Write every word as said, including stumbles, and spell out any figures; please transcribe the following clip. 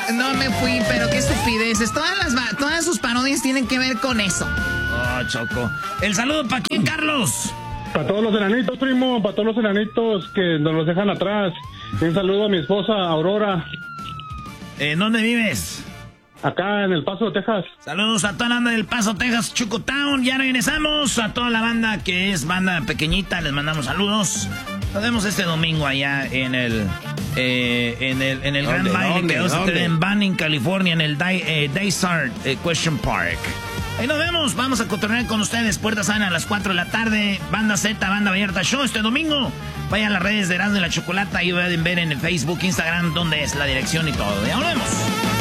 no me fui, pero qué estupideces. Todas las todas sus parodias tienen que ver con eso. Oh, Choco. ¿El saludo para quién, Carlos? Para todos los enanitos, primo, para todos los enanitos que nos los dejan atrás. Un saludo a mi esposa, Aurora. ¿En dónde vives? Acá en El Paso, Texas. Saludos a toda la banda del Paso, Texas, Chucotown. Ya regresamos. A toda la banda que es banda pequeñita, les mandamos saludos. Nos vemos este domingo allá en el eh, en el en el Gran Baile que va a tener en Banning, California, en el Day, eh, Daystar eh, Question Park. Ahí nos vemos. Vamos a cotorrear con ustedes. Puerta Sana a las cuatro de la tarde. Banda Z, Banda Vallarta Show este domingo. Vayan a las redes de Erasmo y la Chocolata. Ahí pueden ver en el Facebook, Instagram, dónde es la dirección y todo. Ya nos vemos.